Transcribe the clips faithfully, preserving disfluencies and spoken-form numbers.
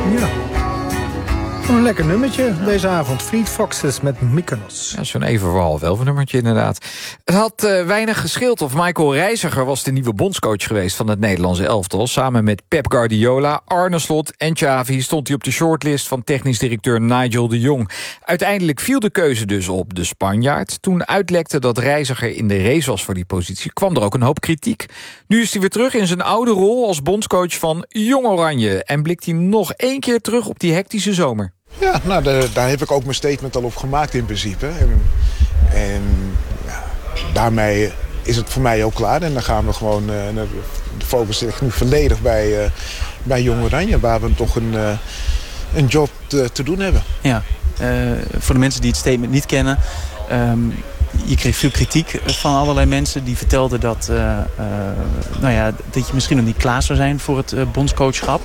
Ja. Een lekker nummertje ja. deze avond. Fleet Foxes met Mykonos. Ja, zo'n even voor half elf nummertje inderdaad. Het had uh, weinig gescheeld of Michael Reiziger was de nieuwe bondscoach geweest van het Nederlandse elftal. Samen met Pep Guardiola, Arne Slot en Xavi stond hij op de shortlist van technisch directeur Nigel de Jong. Uiteindelijk viel de keuze dus op de Spanjaard. Toen uitlekte dat Reiziger in de race was voor die positie, kwam er ook een hoop kritiek. Nu is hij weer terug in zijn oude rol als bondscoach van Jong Oranje. En blikt hij nog één keer terug op die hectische zomer. Ja, nou, de, daar heb ik ook mijn statement al op gemaakt in principe. En, en ja, daarmee is het voor mij ook klaar. En dan gaan we gewoon, uh, de focus ligt nu volledig bij, uh, bij Jong Oranje. Waar we toch een, uh, een job te, te doen hebben. Ja, uh, voor de mensen die het statement niet kennen. Um, je kreeg veel kritiek van allerlei mensen die vertelden dat, uh, uh, nou ja, dat je misschien nog niet klaar zou zijn voor het uh, bondscoachschap.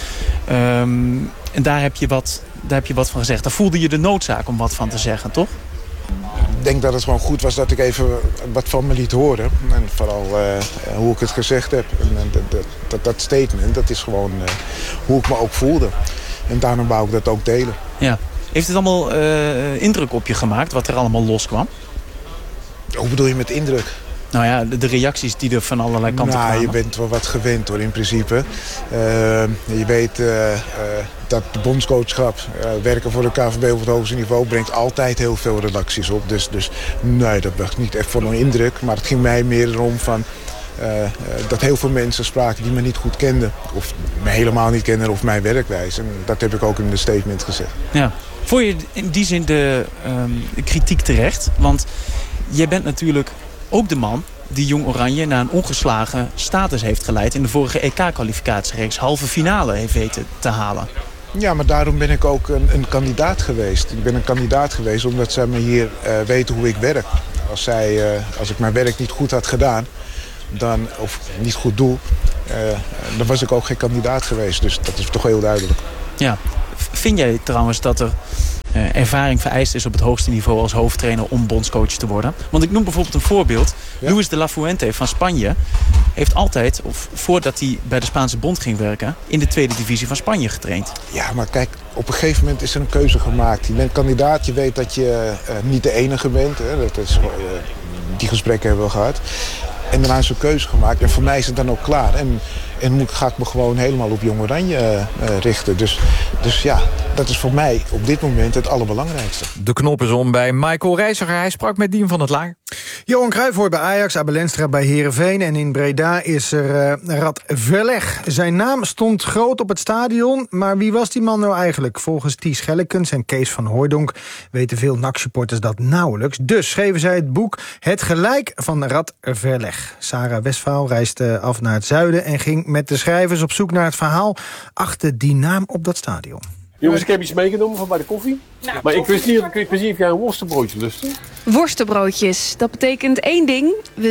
Um, en daar heb je wat... Daar heb je wat van gezegd. Daar voelde je de noodzaak om wat van te zeggen, toch? Ik denk dat het gewoon goed was dat ik even wat van me liet horen. En vooral uh, hoe ik het gezegd heb. En dat, dat, dat statement, dat is gewoon uh, hoe ik me ook voelde. En daarom wou ik dat ook delen. Ja. Heeft het allemaal uh, indruk op je gemaakt, wat er allemaal loskwam? Hoe bedoel je met indruk? Nou ja, de, de reacties die er van allerlei kanten nou, kwamen. Je bent wel wat gewend hoor, in principe. Uh, je weet uh, uh, dat de bondscoachschap, uh, werken voor de K V B op het hoogste niveau, brengt altijd heel veel reacties op. Dus, dus nee, dat was niet echt voor een indruk. Maar het ging mij meer erom van, uh, uh, dat heel veel mensen spraken die me niet goed kenden. Of me helemaal niet kenden of mijn werkwijze. En dat heb ik ook in de statement gezegd. Ja. Vond je in die zin de um, kritiek terecht? Want jij bent natuurlijk ook de man die Jong Oranje naar een ongeslagen status heeft geleid in de vorige E K-kwalificatiereeks. Halve finale heeft weten te halen. Ja, maar daarom ben ik ook een, een kandidaat geweest. Ik ben een kandidaat geweest omdat zij me hier uh, weten hoe ik werk. Als, zij, uh, als ik mijn werk niet goed had gedaan, dan, of niet goed doe, uh, dan was ik ook geen kandidaat geweest. Dus dat is toch heel duidelijk. Ja. Vind jij trouwens dat er uh, ervaring vereist is op het hoogste niveau als hoofdtrainer om bondscoach te worden? Want ik noem bijvoorbeeld een voorbeeld. Ja? Luis de la Fuente van Spanje heeft altijd, of voordat hij bij de Spaanse bond ging werken, in de tweede divisie van Spanje getraind. Ja, maar kijk, op een gegeven moment is er een keuze gemaakt. Je bent kandidaat, je weet dat je uh, niet de enige bent. Hè. Dat is, uh, die gesprekken hebben we gehad. En daarna is een keuze gemaakt. En voor mij is het dan ook klaar. En, en moet, ga ik me gewoon helemaal op Jong Oranje uh, richten. Dus, dus ja, dat is voor mij op dit moment het allerbelangrijkste. De knop is om bij Michael Reiziger. Hij sprak met Dien van het Laar. Johan Cruijff hoort bij Ajax, Abel Enstra bij Heerenveen. En in Breda is er uh, Rad Verleg. Zijn naam stond groot op het stadion. Maar wie was die man nou eigenlijk? Volgens Ties Schellekens en Kees van Hooijdonk weten veel N A C-supporters dat nauwelijks. Dus schreven zij het boek Het Gelijk van Rad Verleg. Sarah Westphal reisde af naar het zuiden en ging met de schrijvers op zoek naar het verhaal achter die naam op dat stadion. Jongens, ik heb iets meegenomen van bij de koffie. Nou, maar ik wist niet, ik wist niet of jij een worstenbroodje lustte. Worstenbroodjes, dat betekent één ding. We